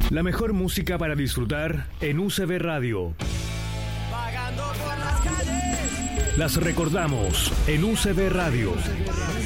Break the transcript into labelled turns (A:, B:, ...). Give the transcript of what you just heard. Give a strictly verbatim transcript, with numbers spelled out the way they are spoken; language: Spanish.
A: La mejor música para disfrutar en U C B Radio. Las recordamos en U C B Radio.